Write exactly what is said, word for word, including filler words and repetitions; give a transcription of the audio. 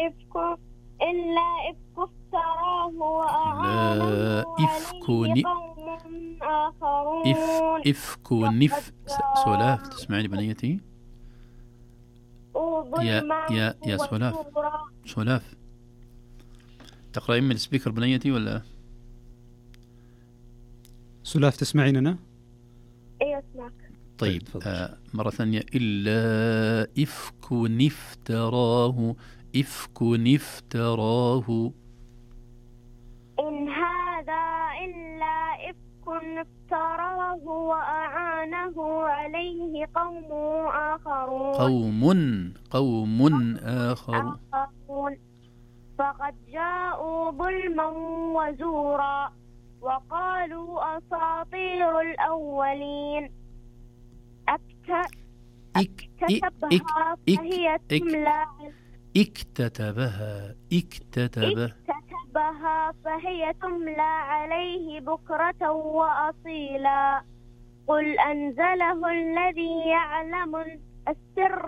إفك إلا إفك افتراه وأعانه لا إفك عليه ن... قوم إف آخرون إفك فقد نف سولاف، تسمعني بنيتي؟ جاءوا يا ظلما يا يا سولاف وزورا. سولاف، تقرأين من السبيكر بنيتي ولا؟ سلاف تسمعيننا؟ إيه اسمعك. طيب تفضل. آه مرة ثانية. إلا إفك نفتراه، إفك نفتراه. إن هذا إلا إفك افتراه وأعانه عليه قوم آخرون قوم قوم آخر. آخرون فقد جاءوا ظلما وزورا وقالوا أساطير الأولين أكت- إك اكتتبها إك فهي إك تملى اكتتبها اكتتب اكتتبها فهي تملى عليه بكرة وأصيلا. قل أنزله الذي يعلم السر